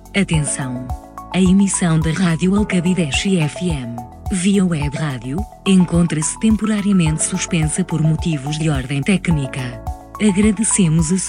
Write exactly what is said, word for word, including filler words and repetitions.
Atenção! A emissão da Rádio Alcabideche F M, via web rádio, encontra-se temporariamente suspensa por motivos de ordem técnica. Agradecemos a